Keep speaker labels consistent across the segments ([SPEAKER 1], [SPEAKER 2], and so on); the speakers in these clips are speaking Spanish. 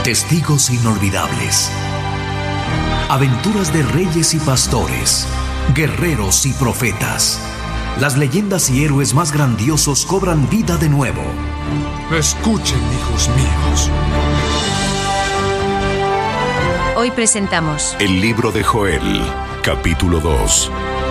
[SPEAKER 1] Testigos inolvidables. Aventuras de reyes y pastores, guerreros y profetas. Las leyendas y héroes más grandiosos cobran vida de nuevo.
[SPEAKER 2] Escuchen, hijos míos.
[SPEAKER 3] Hoy presentamos
[SPEAKER 4] El libro de Joel, capítulo 2.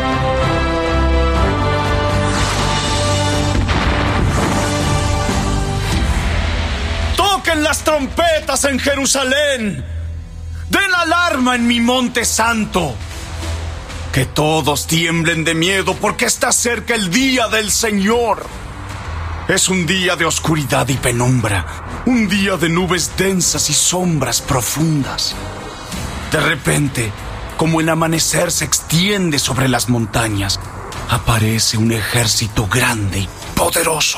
[SPEAKER 5] ¡Toquen las trompetas en Jerusalén! ¡Den alarma en mi monte santo! Que todos tiemblen de miedo porque está cerca el día del Señor. Es un día de oscuridad y penumbra, un día de nubes densas y sombras profundas. De repente, como el amanecer se extiende sobre las montañas, aparece un ejército grande y poderoso.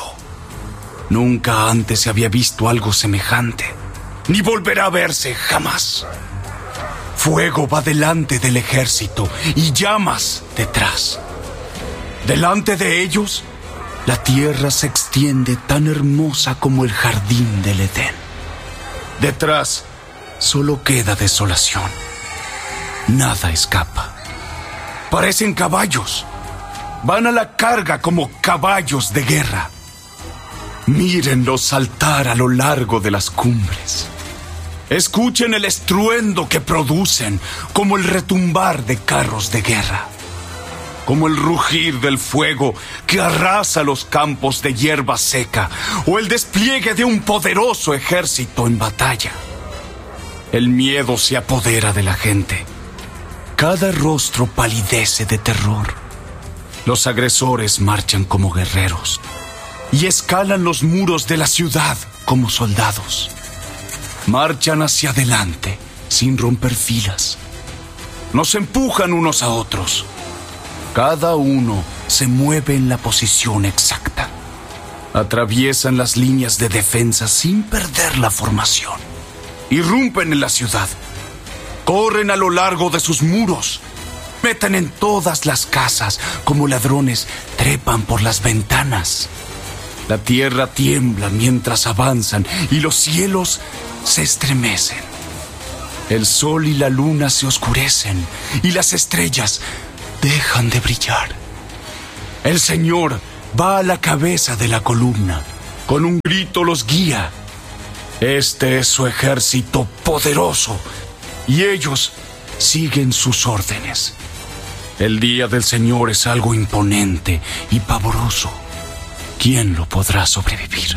[SPEAKER 5] Nunca antes se había visto algo semejante, ni volverá a verse jamás. Fuego va delante del ejército y llamas detrás. Delante de ellos, la tierra se extiende tan hermosa como el jardín del Edén. Detrás, solo queda desolación. Nada escapa. Parecen caballos. Van a la carga como caballos de guerra. Mírenlos saltar a lo largo de las cumbres. Escuchen el estruendo que producen, como el retumbar de carros de guerra, como el rugir del fuego que arrasa los campos de hierba seca, o el despliegue de un poderoso ejército en batalla. El miedo se apodera de la gente. Cada rostro palidece de terror. Los agresores marchan como guerreros y escalan los muros de la ciudad como soldados. Marchan hacia adelante sin romper filas. Nos empujan unos a otros. Cada uno se mueve en la posición exacta. Atraviesan las líneas de defensa sin perder la formación. Irrumpen en la ciudad. Corren a lo largo de sus muros. Meten en todas las casas como ladrones. Trepan por las ventanas. La tierra tiembla mientras avanzan y los cielos se estremecen. El sol y la luna se oscurecen y las estrellas dejan de brillar. El Señor va a la cabeza de la columna. Con un grito los guía. Este es su ejército poderoso y ellos siguen sus órdenes. El día del Señor es algo imponente y pavoroso. ¿Quién lo podrá sobrevivir?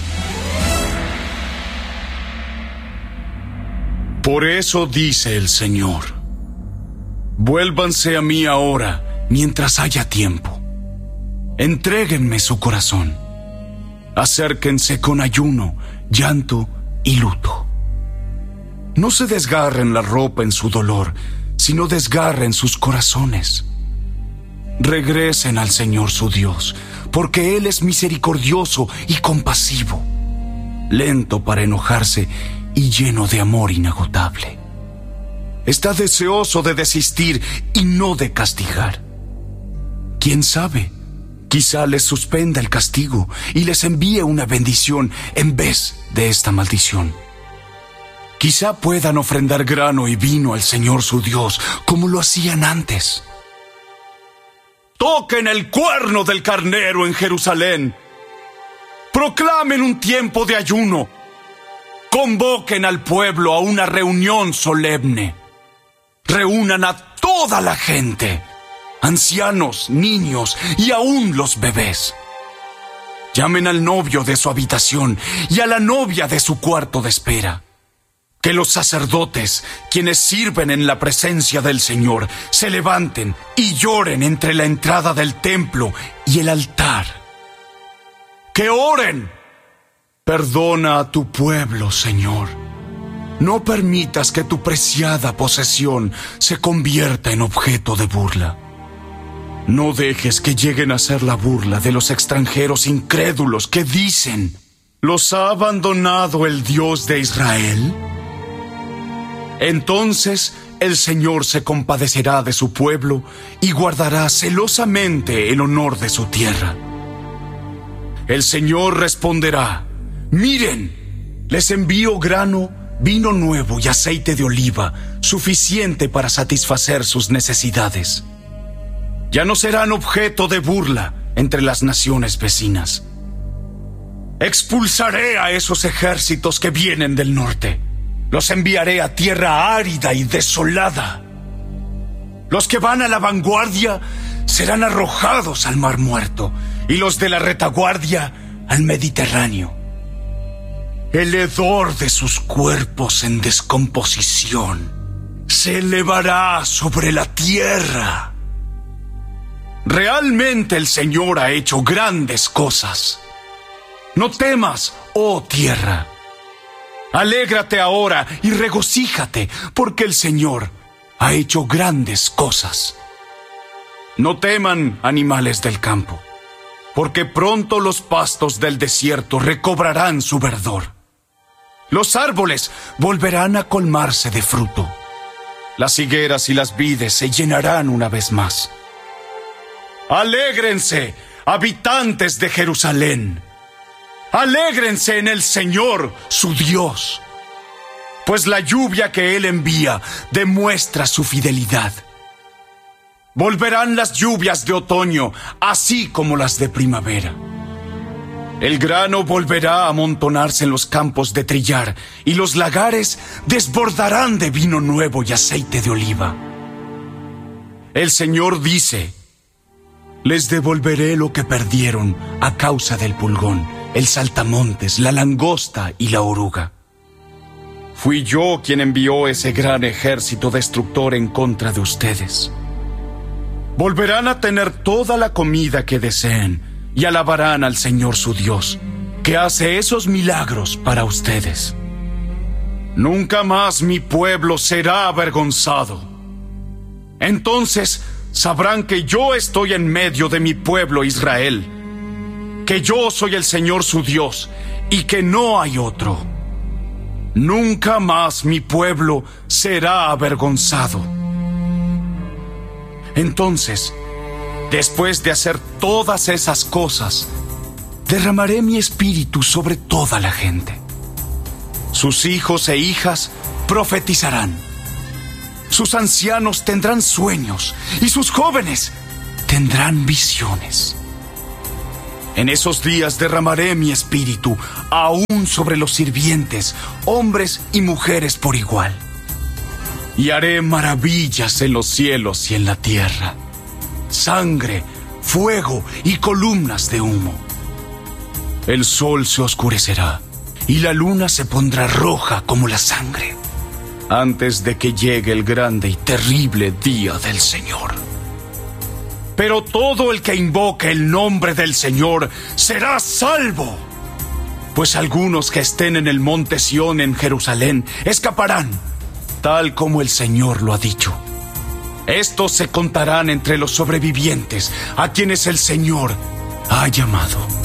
[SPEAKER 5] Por eso dice el Señor: vuélvanse a mí ahora, mientras haya tiempo. Entréguenme su corazón. Acérquense con ayuno, llanto y luto. No se desgarren la ropa en su dolor, sino desgarren sus corazones. Regresen al Señor su Dios, porque Él es misericordioso y compasivo, lento para enojarse y lleno de amor inagotable. Está deseoso de desistir y no de castigar. ¿Quién sabe? Quizá les suspenda el castigo y les envíe una bendición en vez de esta maldición. Quizá puedan ofrendar grano y vino al Señor su Dios, como lo hacían antes. Toquen el cuerno del carnero en Jerusalén. Proclamen un tiempo de ayuno. Convoquen al pueblo a una reunión solemne. Reúnan a toda la gente, ancianos, niños y aún los bebés. Llamen al novio de su habitación y a la novia de su cuarto de espera. Que los sacerdotes, quienes sirven en la presencia del Señor, se levanten y lloren entre la entrada del templo y el altar. ¡Que oren! Perdona a tu pueblo, Señor. No permitas que tu preciada posesión se convierta en objeto de burla. No dejes que lleguen a ser la burla de los extranjeros incrédulos que dicen: ¿los ha abandonado el Dios de Israel? Entonces el Señor se compadecerá de su pueblo y guardará celosamente el honor de su tierra. El Señor responderá: miren, les envío grano, vino nuevo y aceite de oliva, suficiente para satisfacer sus necesidades. Ya no serán objeto de burla entre las naciones vecinas. Expulsaré a esos ejércitos que vienen del norte. Los enviaré a tierra árida y desolada. Los que van a la vanguardia serán arrojados al Mar Muerto y los de la retaguardia al Mediterráneo. El hedor de sus cuerpos en descomposición se elevará sobre la tierra. Realmente el Señor ha hecho grandes cosas. No temas, oh tierra. Alégrate ahora y regocíjate, porque el Señor ha hecho grandes cosas. No teman, animales del campo, porque pronto los pastos del desierto recobrarán su verdor. Los árboles volverán a colmarse de fruto. Las higueras y las vides se llenarán una vez más. Alégrense, habitantes de Jerusalén. Alégrense en el Señor, su Dios, pues la lluvia que Él envía demuestra su fidelidad. Volverán las lluvias de otoño, así como las de primavera. El grano volverá a amontonarse en los campos de trillar, y los lagares desbordarán de vino nuevo y aceite de oliva. El Señor dice: les devolveré lo que perdieron a causa del pulgón, el saltamontes, la langosta y la oruga. Fui yo quien envió ese gran ejército destructor en contra de ustedes. Volverán a tener toda la comida que deseen y alabarán al Señor su Dios, que hace esos milagros para ustedes. Nunca más mi pueblo será avergonzado. Entonces sabrán que yo estoy en medio de mi pueblo Israel, que yo soy el Señor su Dios y que no hay otro. Nunca más mi pueblo será avergonzado. Entonces, después de hacer todas esas cosas, derramaré mi espíritu sobre toda la gente. Sus hijos e hijas profetizarán. Sus ancianos tendrán sueños y sus jóvenes tendrán visiones. En esos días derramaré mi espíritu aún sobre los sirvientes, hombres y mujeres por igual. Y haré maravillas en los cielos y en la tierra. Sangre, fuego y columnas de humo. El sol se oscurecerá y la luna se pondrá roja como la sangre, antes de que llegue el grande y terrible día del Señor. Pero todo el que invoque el nombre del Señor será salvo. Pues algunos que estén en el monte Sión en Jerusalén escaparán, tal como el Señor lo ha dicho. Estos se contarán entre los sobrevivientes, a quienes el Señor ha llamado.